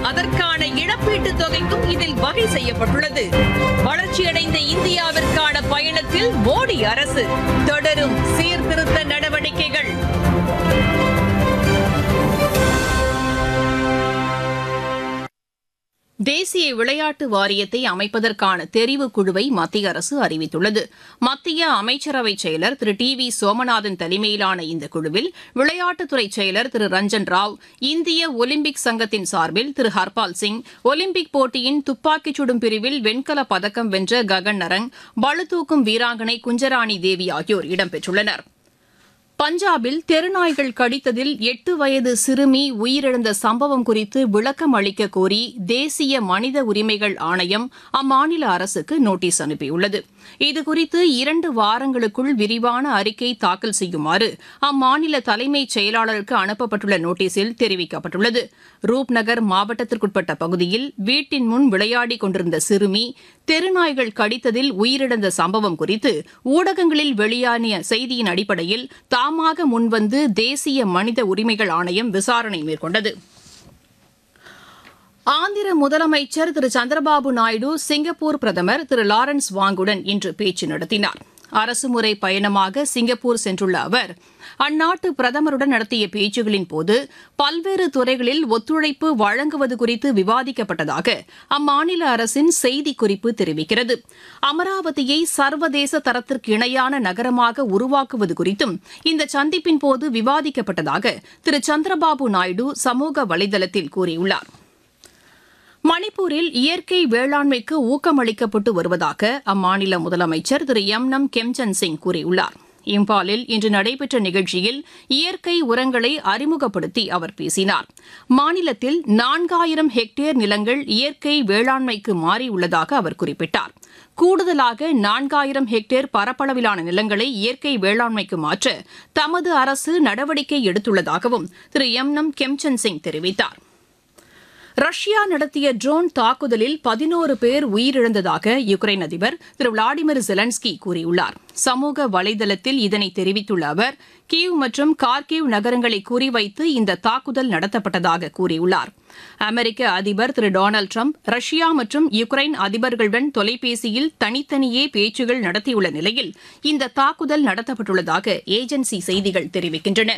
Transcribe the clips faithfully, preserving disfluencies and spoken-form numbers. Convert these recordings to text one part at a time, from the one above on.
அதற்கான இழப்பீட்டுத் தொகைக்கும் இதில் வகை செய்யப்பட்டுள்ளது. வளர்ச்சியடைந்த இந்தியாவிற்கான பயணத்தில் மோடி அரசு தொடரும் சீர்திருத்த நடவடிக்கைகள். தேசிய விளையாட்டு வாரியத்தை அமைப்பதற்கான தெரிவுக் குழுவை மத்திய அரசு அறிவித்துள்ளது. மத்திய அமைச்சரவை செயலர் திரு டி வி சோமநாதன் தலைமையிலான இந்த குழுவில் விளையாட்டுத்துறை செயலர் திரு ரஞ்சன் ராவ், இந்திய ஒலிம்பிக் சங்கத்தின் சார்பில் திரு ஹர்பால் சிங், ஒலிம்பிக் போட்டியின் துப்பாக்கிச் சுடும் பிரிவில் வெண்கலப் பதக்கம் வென்ற ககன் நரங், பளுதூக்கும் வீராங்கனை குஞ்சராணி தேவி ஆகியோர் இடம்பெற்றுள்ளனர். பஞ்சாபில் தெருநாய்கள் கடித்ததில் எட்டு வயது சிறுமி உயிரிழந்த சம்பவம் குறித்து விளக்கம் அளிக்க கோரி தேசிய மனித உரிமைகள் ஆணையம் அம்மாநில அரசுக்கு நோட்டீஸ் அனுப்பியுள்ளது. இதுகுறித்து இரண்டு வாரங்களுக்குள் விரிவான அறிக்கை தாக்கல் செய்யுமாறு அம்மாநில தலைமைச் செயலாளருக்கு அனுப்பப்பட்டுள்ள நோட்டீஸில் தெரிவிக்கப்பட்டுள்ளது. ரூப்நகர் மாவட்டத்திற்குட்பட்ட பகுதியில் வீட்டின் முன் விளையாடிக் கொண்டிருந்த சிறுமி தெருநாய்கள் கடித்ததில் உயிரிழந்த சம்பவம் குறித்து ஊடகங்களில் வெளியான செய்தியின் அடிப்படையில் தாமாக முன்வந்து தேசிய மனித உரிமைகள் ஆணையம் விசாரணை மேற்கொண்டது. ஆந்திர முதலமைச்சர் திரு சந்திரபாபு நாயுடு சிங்கப்பூர் பிரதமர் திரு லாரன்ஸ் வாங்குடன் இன்று பேச்சு நடத்தினார். அரசுமுறை பயணமாக சிங்கப்பூர் சென்றுள்ள அவர் அந்நாட்டு பிரதமருடன் நடத்திய பேச்சுகளின் போது பல்வேறு துறைகளில் ஒத்துழைப்பு வழங்குவது குறித்து விவாதிக்கப்பட்டதாக அம்மாநில அரசின் செய்திக்குறிப்பு தெரிவிக்கிறது. அமராவதியை சர்வதேச தரத்திற்கு இணையான நகரமாக உருவாக்குவது குறித்தும் இந்த சந்திப்பின் போது விவாதிக்கப்பட்டதாக திரு சந்திரபாபு நாயுடு சமூக வலைதளத்தில் கூறியுள்ளார். மணிப்பூரில் இயற்கை வேளாண்மைக்கு ஊக்கமளிக்கப்பட்டு வருவதாக அம்மாநில முதலமைச்சர் திரு எம் நம் கெம்சந்த் சிங் கூறியுள்ளார். இம்பாலில் இன்று நடைபெற்ற நிகழ்ச்சியில் இயற்கை உரங்களை அறிமுகப்படுத்தி அவர் பேசினார். மாநிலத்தில் நான்காயிரம் ஹெக்டேர் நிலங்கள் இயற்கை வேளாண்மைக்கு மாறியுள்ளதாக அவர் குறிப்பிட்டார். கூடுதலாக நான்காயிரம் ஹெக்டேர் பரப்பளவிலான நிலங்களை இயற்கை வேளாண்மைக்கு மாற்ற தமது அரசு நடவடிக்கை எடுத்துள்ளதாகவும் திரு எம் நம் கெம்சந்த் சிங் தெரிவித்தார். ரஷ்யா நடத்திய ட்ரோன் தாக்குதலில் பதினோரு பேர் உயிரிழந்ததாக யுக்ரைன் அதிபர் திரு விளாடிமிர் ஜெலன்ஸ்கி கூறியுள்ளார். சமூக வலைதளத்தில் இதனை தெரிவித்துள்ள அவர் கீவ் மற்றும் கார்கிவ் நகரங்களை குறிவைத்து இந்த தாக்குதல் நடத்தப்பட்டதாக கூறியுள்ளார். அமெரிக்க அதிபர் திரு டொனால்டு டிரம்ப் ரஷ்யா மற்றும் யுக்ரைன் அதிபர்களுடன் தொலைபேசியில் தனித்தனியே பேச்சுகள் நடத்தியுள்ள நிலையில் இந்த தாக்குதல் நடத்தப்பட்டுள்ளதாக ஏஜென்சி செய்திகள் தெரிவிக்கின்றன.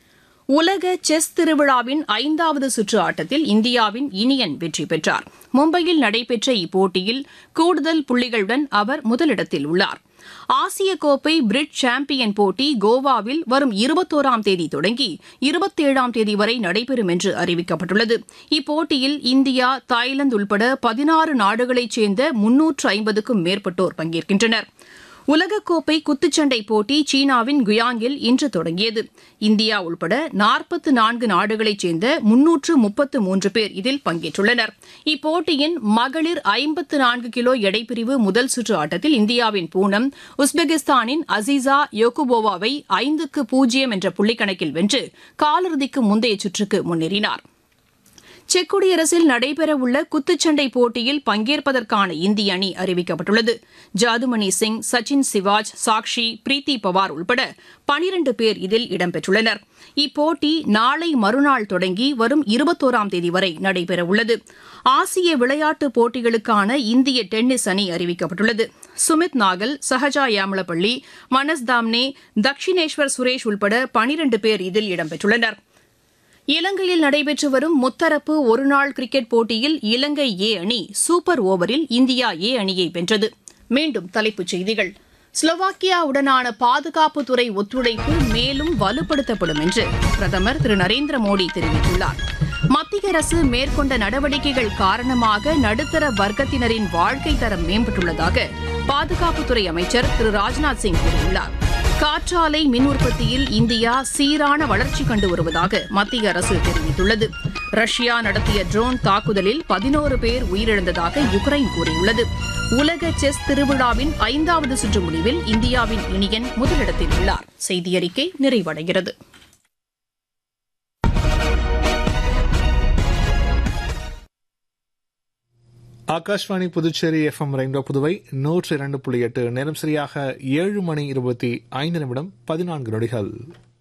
உலக செஸ் திருவிழாவின் ஐந்தாவது சுற்று ஆட்டத்தில் இந்தியாவின் இனியன் வெற்றி பெற்றார். மும்பையில் நடைபெற்ற இப்போட்டியில் கூடுதல் புள்ளிகளுடன் அவர் முதலிடத்தில் உள்ளார். ஆசிய கோப்பை பிரிட்ஜ் சாம்பியன் போட்டி கோவாவில் வரும் இருபத்தோராம் தேதி தொடங்கி இருபத்தேழாம் தேதி வரை நடைபெறும் என்று அறிவிக்கப்பட்டுள்ளது. இப்போட்டியில் இந்தியா, தாய்லாந்து உள்பட பதினாறு நாடுகளைச் சேர்ந்த முன்னூற்று ஐம்பதுக்கும் மேற்பட்டோர் பங்கேற்கின்றனர். உலகக்கோப்பை குத்துச்சண்டை போட்டி சீனாவின் குயாங்கில் இன்று தொடங்கியது. இந்தியா உள்பட நாற்பத்து நான்கு நாடுகளைச் சேர்ந்த முன்னூற்று முப்பத்து மூன்று பேர் இதில் பங்கேற்றுள்ளனர். இப்போட்டியின் மகளிர் ஐம்பத்து நான்கு கிலோ எடைப்பிரிவு முதல் சுற்று ஆட்டத்தில் இந்தியாவின் பூனம் உஸ்பெகிஸ்தானின் அசீசா யோகுபோவாவை ஐந்துக்கு பூஜ்ஜியம் என்ற புள்ளிக்கணக்கில் வென்று காலிறுதிக்கு முந்தைய சுற்றுக்கு முன்னேறினார். செக் குடியரசில் நடைபெறவுள்ள குத்துச்சண்டை போட்டியில் பங்கேற்பதற்கான இந்திய அணி அறிவிக்கப்பட்டுள்ளது. ஜாதுமணி சிங், சச்சின் சிவாஜ், சாக்ஷி, பிரீத்தி பவார் உள்பட பனிரண்டு பேர் இதில் இடம்பெற்றுள்ளனர். இப்போட்டி நாளை மறுநாள் தொடங்கி வரும் இருபத்தோராம் தேதி வரை நடைபெறவுள்ளது. ஆசிய விளையாட்டுப் போட்டிகளுக்கான இந்திய டென்னிஸ் அணி அறிவிக்கப்பட்டுள்ளது. சுமித் நாகல், சஹஜா யாமலப்பள்ளி, மனஸ் தாம்னே, தக்ஷினேஸ்வர் சுரேஷ் உள்பட பனிரண்டு பேர் இதில் இடம்பெற்றுள்ளனர். இலங்கையில் நடைபெற்று வரும் முத்தரப்பு ஒருநாள் கிரிக்கெட் போட்டியில் இலங்கை ஏ அணி சூப்பர் ஓவரில் இந்தியா ஏ அணியை வென்றது. மீண்டும் தலைப்புச் செய்திகள். ஸ்லோவாக்கியாவுடனான பாதுகாப்புத்துறை ஒத்துழைப்பு மேலும் வலுப்படுத்தப்படும் என்று பிரதமர் திரு நரேந்திர மோடி தெரிவித்துள்ளார். மத்திய அரசு மேற்கொண்ட நடவடிக்கைகள் காரணமாக நடுத்தர வர்க்கத்தினரின் வாழ்க்கை தரம் மேம்பட்டுள்ளதாக பாதுகாப்புத்துறை அமைச்சர் திரு ராஜ்நாத் சிங் கூறியுள்ளார். காற்றாலை மின் உற்பத்தியில் இந்தியா சீரான வளர்ச்சி கண்டு வருவதாக மத்திய அரசு தெரிவித்துள்ளது. ரஷ்யா நடத்திய ட்ரோன் தாக்குதலில் பதினோரு பேர் உயிரிழந்ததாக யுக்ரைன் கூறியுள்ளது. உலக செஸ் திருவிழாவின் ஐந்தாவது சுற்று முடிவில் இந்தியாவின் இனியன் முதலிடத்தில் உள்ளார். செய்தியறிக்கை நிறைவடைகிறது. Akashvani Puducherry F M rainbow Puduvai நூற்று இரண்டு புள்ளி எட்டு நேரம் சரியாக ஏழு மணி இருபத்தி ஐந்து நிமிடம் பதினான்கு நொடிகள்.